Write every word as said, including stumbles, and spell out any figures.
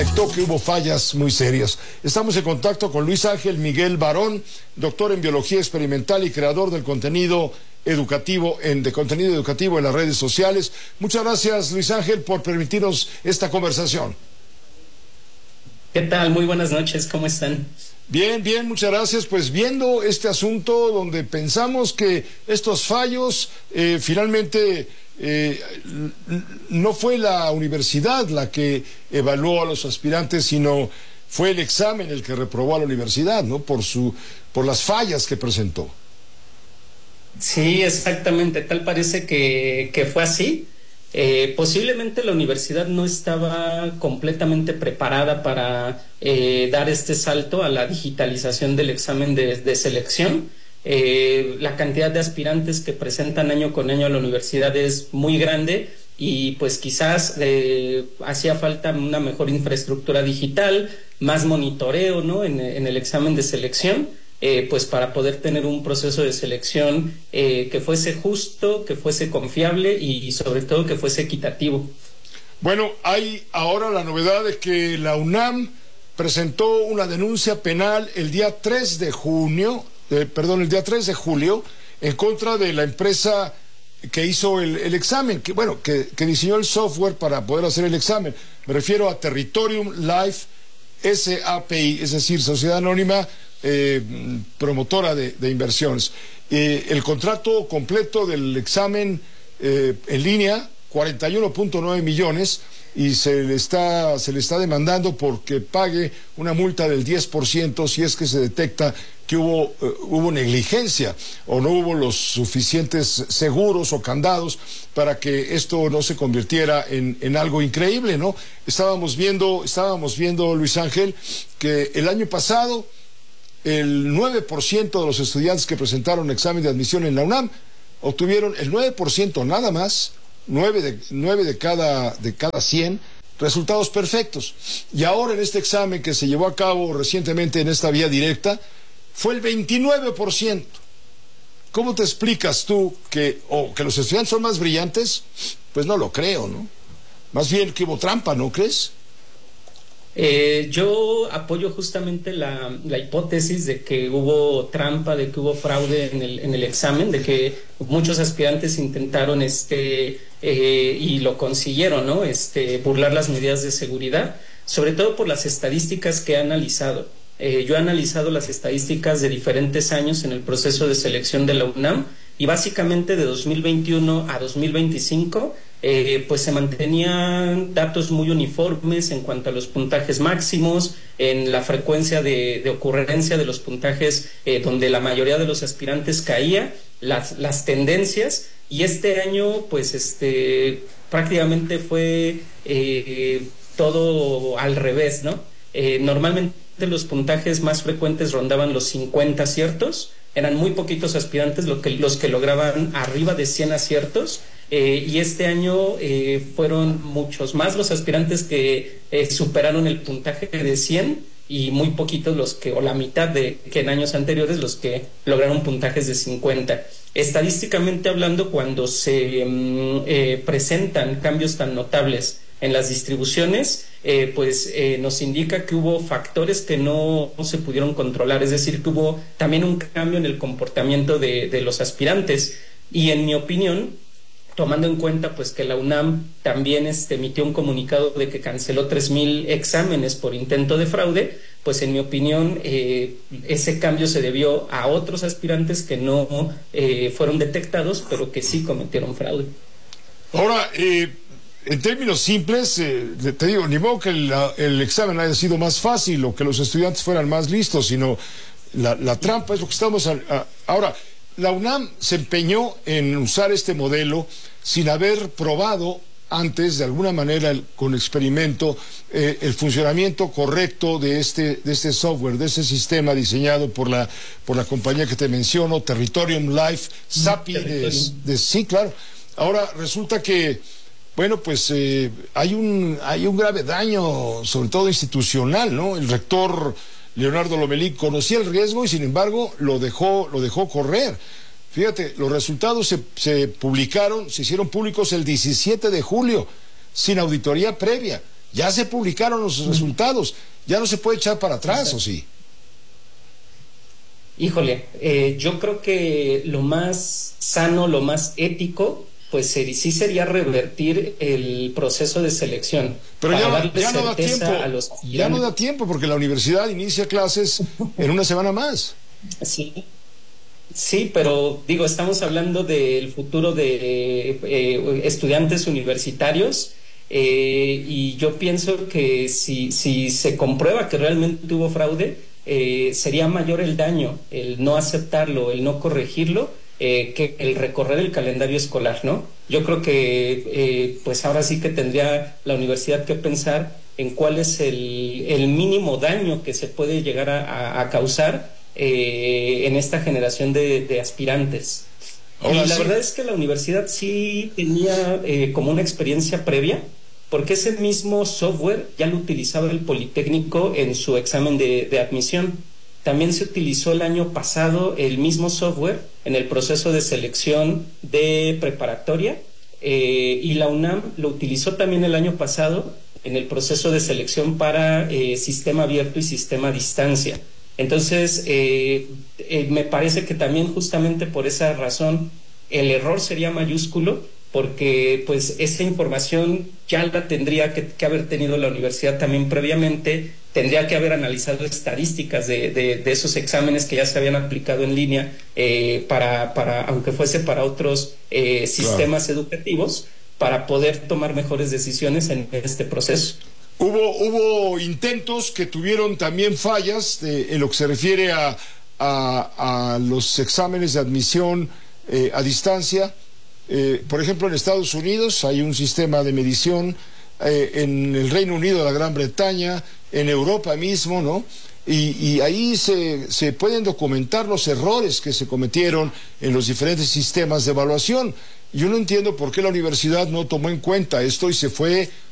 Que hubo fallas muy serias. Estamos en contacto con Luis Ángel Miguel Barón, doctor en biología experimental y creador del contenido educativo en, de contenido educativo en las redes sociales. Muchas gracias, Luis Ángel, por permitirnos esta conversación. ¿Qué tal? Muy buenas noches, ¿cómo están? Bien, bien, muchas gracias. Pues viendo este asunto donde pensamos que estos fallos eh, finalmente eh, no fue la universidad la que evaluó a los aspirantes, sino fue el examen el que reprobó a la universidad, ¿no? Por su, por las fallas que presentó. Sí, exactamente, tal parece que, que fue así. Eh, posiblemente la universidad no estaba completamente preparada para eh, dar este salto a la digitalización del examen de, de selección. Eh, la cantidad de aspirantes que presentan año con año a la universidad es muy grande y pues quizás eh, hacía falta una mejor infraestructura digital, más monitoreo, ¿no? en, en el examen de selección. Eh, pues para poder tener un proceso de selección eh, que fuese justo, que fuese confiable y, y sobre todo que fuese equitativo. Bueno, hay ahora la novedad de que la UNAM presentó una denuncia penal el día tres de junio, eh, perdón, el día tres de julio, en contra de la empresa que hizo el, el examen, que bueno, que, que diseñó el software para poder hacer el examen. Me refiero a Territorium Life S A P I, es decir, Sociedad Anónima Eh, promotora de, de inversiones. Eh, el contrato completo del examen eh, en línea, cuarenta y uno punto nueve millones, y se le está se le está demandando porque pague una multa del diez por ciento si es que se detecta que hubo eh, hubo negligencia o no hubo los suficientes seguros o candados para que esto no se convirtiera en, en algo increíble, ¿no? Estábamos viendo, estábamos viendo, Luis Ángel, que el año pasado el nueve por ciento de los estudiantes que presentaron examen de admisión en la UNAM obtuvieron el nueve por ciento nada más, nueve de, nueve de cada, de cada cien, resultados perfectos. Y ahora en este examen que se llevó a cabo recientemente en esta vía directa, fue el veintinueve por ciento. ¿Cómo te explicas tú que, o que los estudiantes son más brillantes? Pues no lo creo, ¿no? Más bien que hubo trampa, ¿no crees? Eh, yo apoyo justamente la, la hipótesis de que hubo trampa, de que hubo fraude en el, en el examen, de que muchos aspirantes intentaron este eh, y lo consiguieron, ¿no? Este, burlar las medidas de seguridad, sobre todo por las estadísticas que he analizado. Eh, yo he analizado las estadísticas de diferentes años en el proceso de selección de la UNAM y básicamente de dos mil veintiuno a dos mil veinticinco Eh, pues se mantenían datos muy uniformes en cuanto a los puntajes máximos, en la frecuencia de, de ocurrencia de los puntajes eh, donde la mayoría de los aspirantes caía, las, las tendencias, y este año pues este prácticamente fue eh, todo al revés, ¿no? Eh, normalmente los puntajes más frecuentes rondaban los cincuenta aciertos, eran muy poquitos aspirantes lo que, los que lograban arriba de cien aciertos. Eh, y este año eh, fueron muchos más los aspirantes que eh, superaron el puntaje de cien y muy poquitos los que, o la mitad de que en años anteriores, los que lograron puntajes de cincuenta. Estadísticamente hablando, cuando se mm, eh, presentan cambios tan notables en las distribuciones, eh, pues eh, nos indica que hubo factores que no, no se pudieron controlar, es decir, que hubo también un cambio en el comportamiento de, de los aspirantes. Y en mi opinión, tomando en cuenta pues que la UNAM también este, emitió un comunicado de que canceló tres mil exámenes por intento de fraude, pues en mi opinión eh, ese cambio se debió a otros aspirantes que no eh, fueron detectados, pero que sí cometieron fraude. Ahora, eh, en términos simples, eh, te digo, ni modo que el, el examen haya sido más fácil o que los estudiantes fueran más listos, sino la, la trampa es lo que estamos... A, a, ahora, la UNAM se empeñó en usar este modelo sin haber probado antes, de alguna manera, el, con experimento, eh, el funcionamiento correcto de este, de este software, de este sistema diseñado por la, por la compañía que te menciono, Territorium Life, S A P I, de, de, sí, claro. Ahora, resulta que, bueno, pues eh, hay, un, hay un grave daño, sobre todo institucional, ¿no? El rector Leonardo Lomelí conocía el riesgo y sin embargo lo dejó, lo dejó correr. Fíjate, los resultados se, se publicaron, se hicieron públicos el diecisiete de julio, sin auditoría previa. Ya se publicaron los resultados, ya no se puede echar para atrás, ¿o sí? Híjole, eh, yo creo que lo más sano, lo más ético, pues sí sería revertir el proceso de selección. Pero ya, ya no da tiempo, a los ya no da tiempo porque la universidad inicia clases en una semana más. Sí, sí, pero digo, estamos hablando del futuro de eh, estudiantes universitarios. Eh, y yo pienso que si, si se comprueba que realmente hubo fraude, eh, sería mayor el daño, el no aceptarlo, el no corregirlo, eh, que el recorrer el calendario escolar, ¿no? Yo creo que eh, pues ahora sí que tendría la universidad que pensar en cuál es el, el mínimo daño que se puede llegar a, a, a causar eh, en esta generación de, de aspirantes. Ahora, y la sí. verdad es que la universidad sí tenía eh, como una experiencia previa, porque ese mismo software ya lo utilizaba el Politécnico en su examen de, de admisión. También se utilizó el año pasado el mismo software en el proceso de selección de preparatoria, eh, y la UNAM lo utilizó también el año pasado en el proceso de selección para eh, sistema abierto y sistema a distancia. Entonces, eh, eh, me parece que también justamente por esa razón el error sería mayúsculo, porque pues esa información ya la tendría que, que haber tenido la universidad también previamente, tendría que haber analizado estadísticas de, de, de esos exámenes que ya se habían aplicado en línea, eh, para, para, aunque fuese para otros eh, sistemas claro. educativos, para poder tomar mejores decisiones en este proceso. Hubo, hubo intentos que tuvieron también fallas de, en lo que se refiere a, a, a los exámenes de admisión eh, a distancia. Eh, por ejemplo, en Estados Unidos hay un sistema de medición, eh, en el Reino Unido, la Gran Bretaña, en Europa mismo, ¿no? Y, y ahí se, se pueden documentar los errores que se cometieron en los diferentes sistemas de evaluación. Yo no entiendo por qué la universidad no tomó en cuenta esto y se fue